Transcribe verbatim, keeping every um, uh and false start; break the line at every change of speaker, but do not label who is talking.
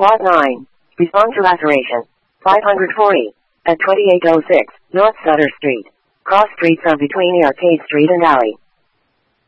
Plot nine. Respond to laceration. five hundred forty. At twenty-eight oh six, North Sutter Street. Cross streets are between the Arcade Street and Alley.